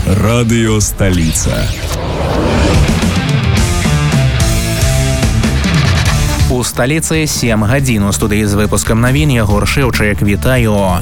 Радыё Сталіца. У сталіцы 7 гадзін. У студыі з выпускам навін Ягор Шэўчык. Вітаю.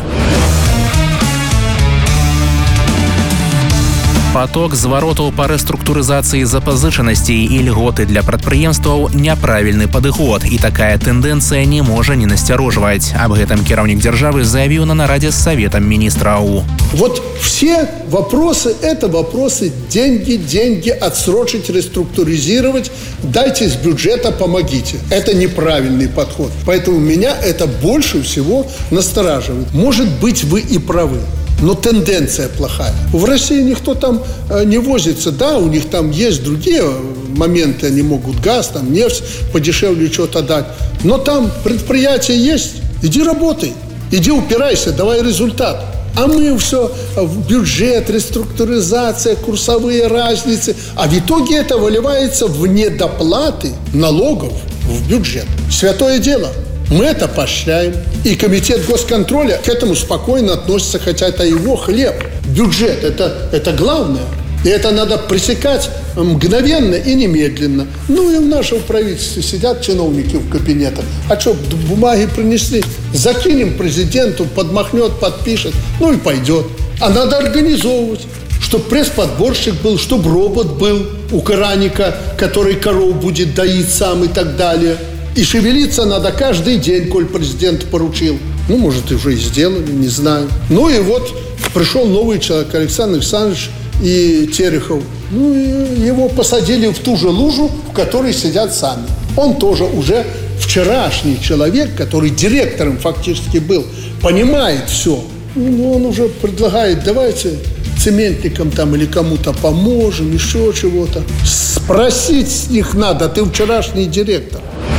Поток зваротаў па рэструктурызацыі запазычанасцей і льготы для прадпрыемстваў няправільны падыход, і такая тэндэнцыя не можа не насцярожваць. Аб гэтым кіраўнік дзяржавы заявіў на нарадзе з Советом Министров. Вот все вопросы – это вопросы деньги, отсрочить, реструктуризировать, дайте с бюджета, помогите. Это неправильный подход. Поэтому меня это больше всего настораживает. Может быть, вы и правы. Но тенденция плохая. В России никто там не возится. Да, у них там есть другие моменты. Они могут газ, там нефть подешевле что-то дать. Но там предприятие есть. Иди работай. Иди упирайся, давай результат. А мы все в бюджет, реструктуризация, курсовые разницы. А в итоге это выливается в недоплаты налогов в бюджет. Святое дело. Мы это поощряем. И комитет госконтроля к этому спокойно относится, хотя это его хлеб. Бюджет – это главное. И это надо пресекать мгновенно и немедленно. Ну и в нашем правительстве сидят чиновники в кабинетах. А что, бумаги принесли? Закинем президенту, подмахнет, подпишет. Ну и пойдет. А надо организовывать. Чтобы пресс-подборщик был, чтобы робот был у коранника, который коров будет доить сам и так далее. И шевелиться надо каждый день, коль президент поручил. Ну, может, и уже и сделали, не знаю. Ну и вот пришел новый человек, Александр Александрович и Терехов. Ну, и его посадили в ту же лужу, в которой сидят сами. Он тоже уже вчерашний человек, который директором фактически был, понимает все. Ну, он уже предлагает, давайте цементникам там или кому-то поможем, еще чего-то. Спросить с них надо, ты вчерашний директор.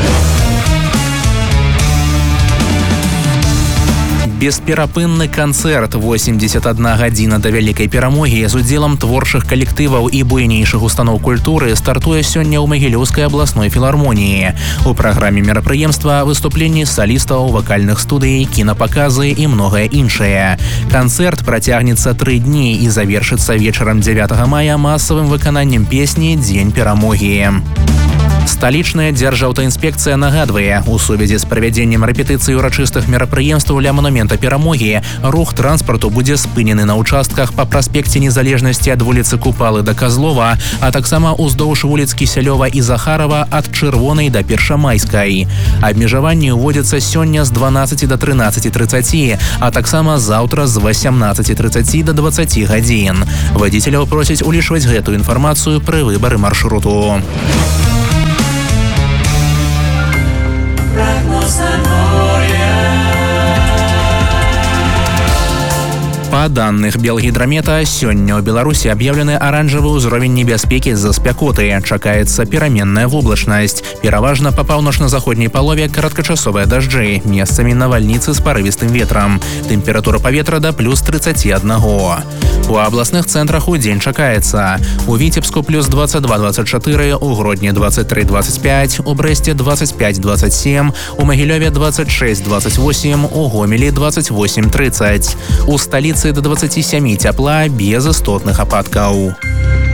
Бесперапынны канцэрт 81 гадзіна да вялікай перамогі з удзелам творчых калектываў і буйнейшых устаноў культуры стартуе сёння ў Магілёўскай абласной філармоніі. У праграме мерапрыемства выступленні салістаў, вакальных студый, кінапаказы і многае іншае. Канцэрт працягнецца 3 дні і завершыцца вечарам 9 мая масавым выкананнем песні «Дзень перамогі». Сталічная дзяржаўтаінспекцыя нагадвае, у сувязі з правядзеннем рэпетыцыі ўрачыстых мерапрыемстваў ля манумента перамогі рух транспарту будзе спынены на ўчастках па праспекце Незалежнасці ад вуліцы Купалы да Казлова, а таксама ўздоўж вуліц Кісялёва і Захарова ад Чырвонай да Першамайскай. Абмежаванні ўводзяцца сёння з 12 до 13:30, а таксама заўтра з 18:30 до 20 гадзін. Вадзіцеляў просяць улічваць гэтую інфармацыю пры выбары маршруту. Па данных Белгідрамета, сёння ў Беларусі аб'яўлены аранжавы ўзровень небяспекі з-за спякоты. Чакаецца пераменная воблачнасць. Пераважна па паўночна-заходняй палове кароткачасовыя дажджы, месцамі навальніцы з парывістым ветрам. Тэмпература паветра да плюс 31. У абласных цэнтрах удзень чакаецца. У Віцебску плюс 22-24, у Гродні 23-25, у Брэсце 25-27, у Магілёве 26-28, у Гомелі 28-30. У сталіцы до 27 цяпла без істотных ападкаў.